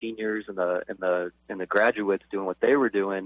seniors and the graduates doing what they were doing,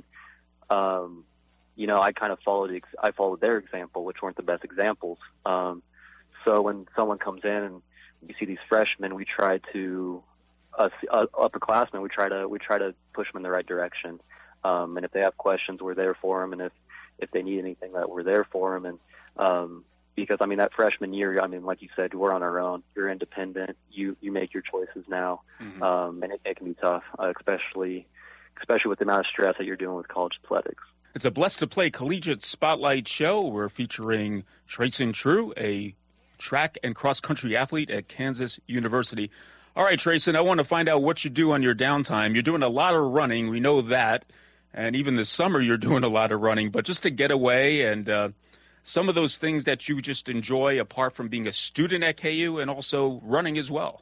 I kind of followed their example, which weren't the best examples. So when someone comes in and you see these freshmen, we try to upperclassmen, we try to push them in the right direction. And if they have questions, we're there for them. And if they need anything, that we're there for them. And because that freshman year, like you said, we're on our own. You're independent. You make your choices now, and it can be tough, especially with the amount of stress that you're dealing with college athletics. It's a Blessed to Play Collegiate Spotlight show. We're featuring Trayson True, a track and cross-country athlete at Kansas University. All right, Trayson, I want to find out what you do on your downtime. You're doing a lot of running. We know that. And even this summer, you're doing a lot of running. But just to get away and some of those things that you just enjoy apart from being a student at KU and also running as well.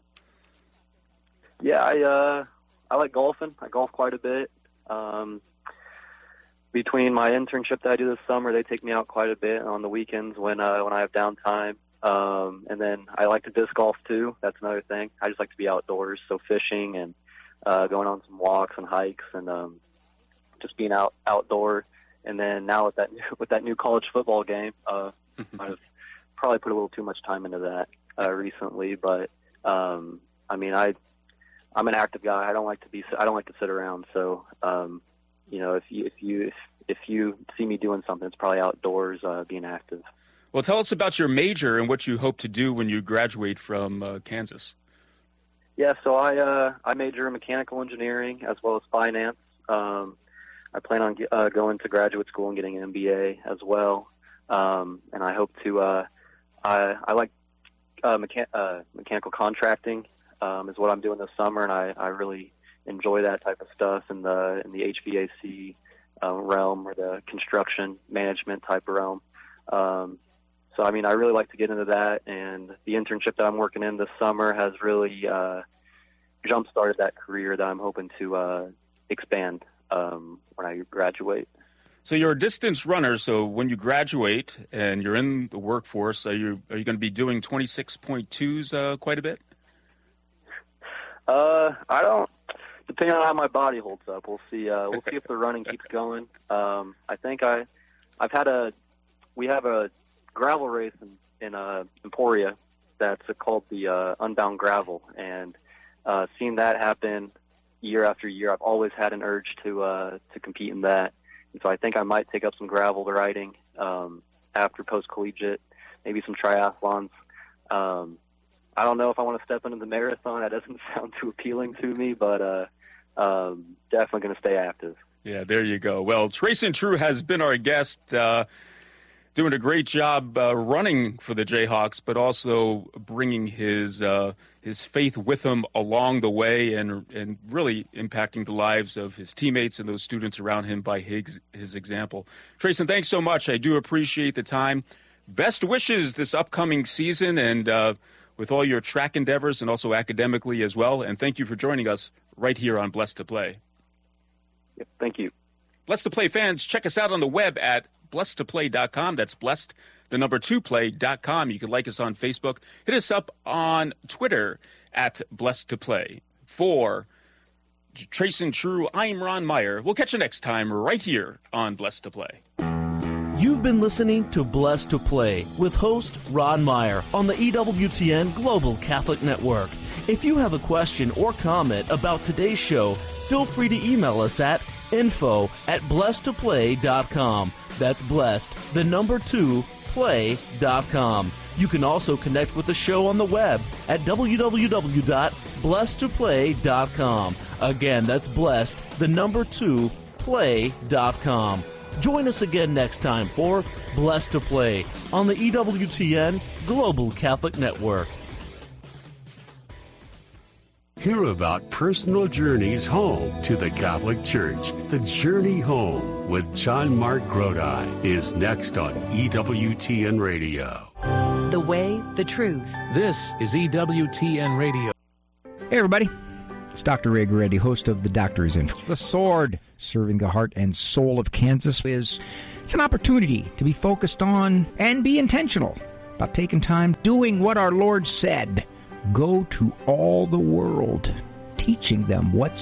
Yeah, I like golfing. I golf quite a bit. Between my internship that I do this summer, they take me out quite a bit on the weekends when I have downtime. And then I like to disc golf too. That's another thing. I just like to be outdoors, so fishing and going on some walks and hikes and just being outdoor. And then now with that new college football game, I've probably put a little too much time into that recently. But I'm an active guy. I don't like to sit around. So if you see me doing something, it's probably outdoors, being active. Well, tell us about your major and what you hope to do when you graduate from Kansas. Yeah, so I major in mechanical engineering as well as finance. I plan on going to graduate school and getting an MBA as well. And I hope to. I like mechanical contracting is what I'm doing this summer, and I really enjoy that type of stuff in the HVAC realm or the construction management type realm. So I really like to get into that, and the internship that I'm working in this summer has really jump-started that career that I'm hoping to expand when I graduate. So you're a distance runner, so when you graduate and you're in the workforce, are you going to be doing 26.2s quite a bit? I don't. Depending on how my body holds up, we'll see. We'll see if the running keeps going. I think we have a gravel race in Emporia that's called the Unbound Gravel, and seeing that happen year after year, I've always had an urge to compete in that. And so I think I might take up some gravel riding after post-collegiate, maybe some triathlons. I don't know if I want to step into the marathon. That doesn't sound too appealing to me, but definitely going to stay active. Yeah, there you go. Well, Trayson True has been our guest, doing a great job running for the Jayhawks, but also bringing his faith with him along the way and really impacting the lives of his teammates and those students around him by his example. Trayson, thanks so much. I do appreciate the time. Best wishes this upcoming season and with all your track endeavors and also academically as well. And thank you for joining us right here on Blessed to Play. Yep, thank you. Blessed to Play fans, check us out on the web at blessedtoplay.com. That's blessed, the number 2play.com. You can like us on Facebook. Hit us up on Twitter at Blessed to Play. For Trayson True, I'm Ron Meyer. We'll catch you next time right here on Blessed to Play. You've been listening to Blessed to Play with host Ron Meyer on the EWTN Global Catholic Network. If you have a question or comment about today's show, feel free to email us at info@blessedtoplay.com. That's blessed, the number 2, play.com. You can also connect with the show on the web at www.blessedtoplay.com. Again, that's blessed, the number 2, play.com. Join us again next time for Blessed to Play on the EWTN Global Catholic Network. Hear about personal journeys home to the Catholic Church. The Journey Home with John Mark Grodi is next on EWTN Radio. The way, the truth. This is EWTN Radio. Hey, everybody. It's Dr. Ray Goretti, host of The Doctor's Info. The Sword, serving the heart and soul of Kansas, it's an opportunity to be focused on and be intentional about taking time doing what our Lord said. Go to all the world, teaching them what's